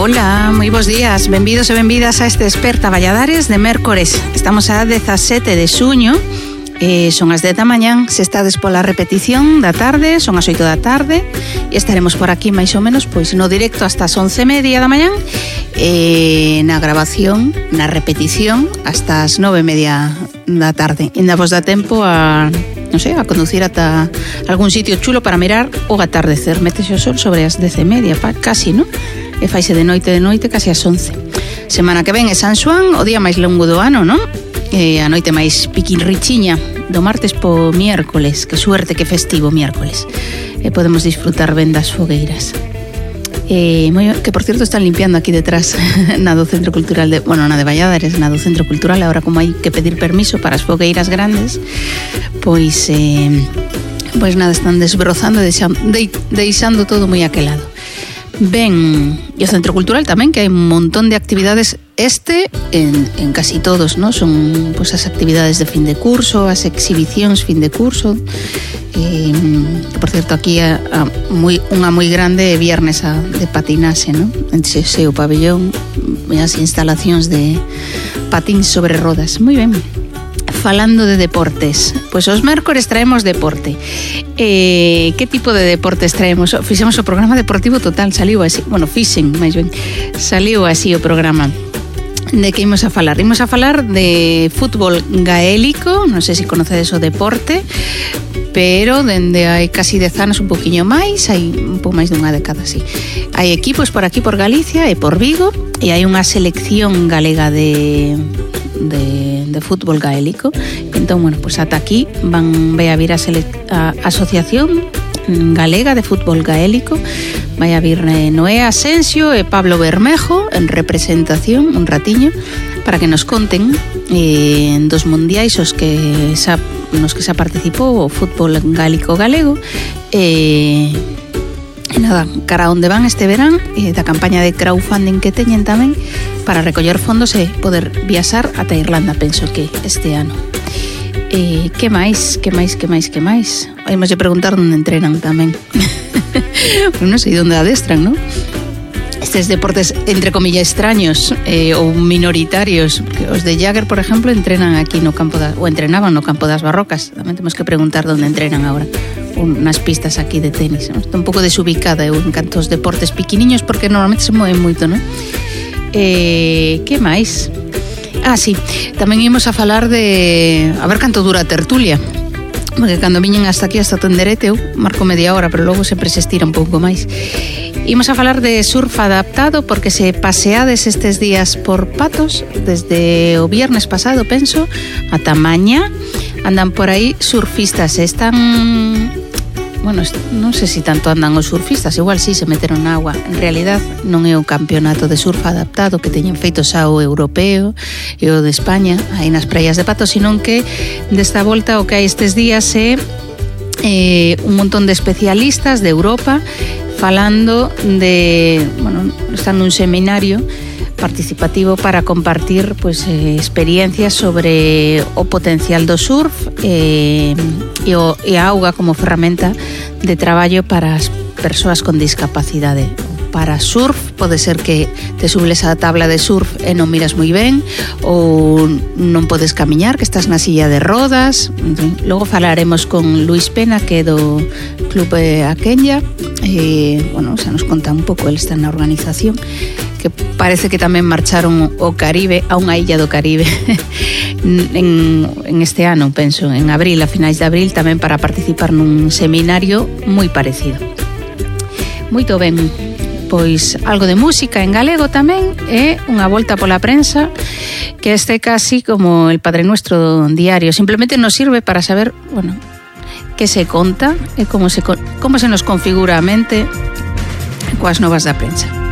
Ola, moi bons días, benvidos e benvidas a este Desperta Valladares de mércores. Estamos a 17 de xuño, son as 10 da mañán, se estades pola repetición da tarde, son as 8 da tarde, e estaremos por aquí máis ou menos pois no directo hasta as 11:30 da mañán, na grabación, na repetición, hasta as 9:30 da tarde. Ainda vos dá tempo a, non sei, a conducir ata algún sitio chulo para mirar o atardecer. Métese o sol sobre as 10:30, casi, non? E faise de noite, casi as 11. Semana que ven é San Xoán, o día máis longo do ano, non? A noite máis piquinrichiña do martes po miércoles. Que suerte, que festivo miércoles. E podemos disfrutar ben das fogueiras. Que por cierto están limpiando aquí detrás na do Centro Cultural de, bueno, na de Valladares, na do Centro Cultural. Ahora como hai que pedir permiso para as fogueiras grandes, pois nada, están desbrozando e deixando todo moi aquelado. Ben, e o Centro Cultural tamén, que hai un montón de actividades en casi todos, ¿no? Son pues as actividades de fin de curso, as exhibicións fin de curso. Por cierto, aquí unha moi grande viernes de patinaxe, ¿no? Entre o pabellón e as instalacións de patins sobre rodas. Moi ben. Falando de deportes, pois os mércores traemos deporte. Que tipo de deportes traemos? Fixemos o programa deportivo total, saliu así, bueno, fixen, máis ben, saliu así o programa. De que imos a falar? Imos a falar de fútbol gaélico, non sei se conocedes o deporte, pero dende hai casi 10 anos un poquinho máis, hai un pouco máis dunha década, así. Hai equipos por aquí, por Galicia e por Vigo, e hai unha selección galega de fútbol gaélico. Entón, bueno, pues ata aquí vai a vir a Asociación Galega de Fútbol Gaélico, vai a vir Noé Asensio e Pablo Bermejo en representación un ratiño para que nos conten dos mundiais nos que xa participou o fútbol gaélico galego, e nada, cara a onde van este verán, da campaña de crowdfunding que teñen tamén para recoller fondos e poder viaxar ata Irlanda, penso que este ano. Que máis? Imos de preguntar onde entrenan tamén. Non sei onde adestran, non? Estes deportes, entre comillas, extraños ou minoritarios, porque os de Jagger, por exemplo, entrenan aquí no campo ou entrenaban no campo das Barrocas. Tamén temos que preguntar onde entrenan agora, unas pistas aquí de tenis. Estou un pouco desubicada eu en canto aos deportes piquiniños, porque normalmente se moven moito, non? Que máis? Sí, tamén imos a falar de a ver canto dura a tertulia, porque cando viñen hasta aquí, hasta Tenderete, eu marco media hora, pero logo sempre se estira un pouco máis. Imos a falar de surf adaptado, porque se paseades estes días por Patos, desde o viernes pasado, penso, ata mañá, andan por aí surfistas, están... Bueno, non sei se tanto andan os surfistas, igual sí se meteron na agua. En realidad non é o campeonato de surf adaptado que teñen feito xa o europeo e o de España, aí nas praias de Patos, sino que desta volta o que hai estes días é un montón de especialistas de Europa falando de... Bueno, están nun seminario participativo para compartir pues, experiencias sobre o potencial do surf e a auga como ferramenta de traballo para as persoas con discapacidade. Para surf pode ser que te subles á tabla de surf e non miras moi ben, ou non podes camiñar, que estás na silla de rodas. Logo falaremos con Luis Pena, que é do Club Aquenya, bueno, xa nos conta un pouco, ele está na organización, que parece que tamén marcharon ao Caribe, a unha illa do Caribe en este ano, penso, en abril, a finais de abril, tamén para participar nun seminario moi parecido. Moito ben, pois algo de música en galego tamén e unha volta pola prensa, que este casi como el Padre Nuestro diario, simplemente nos sirve para saber, bueno, que se conta e como se nos configura a mente coas novas da prensa.